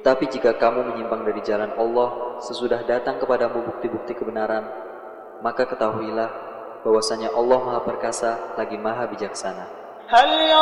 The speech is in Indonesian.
Tetapi jika kamu menyimpang dari jalan Allah sesudah datang kepadamu bukti-bukti kebenaran, maka ketahuilah bahwasanya Allah Maha Perkasa lagi Maha Bijaksana.